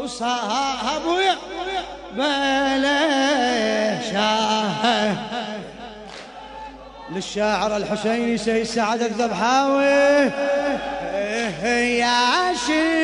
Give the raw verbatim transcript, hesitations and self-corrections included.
عروسها ابويا بلا شاه للشاعر الحسيني سيد سعد الذبحاوي يا شيخ